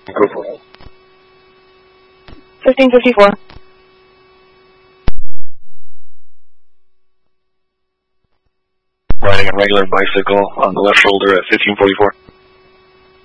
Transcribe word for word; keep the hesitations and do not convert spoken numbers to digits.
Go for it. fifteen fifty-four. Riding a regular bicycle on the left shoulder at fifteen forty-four.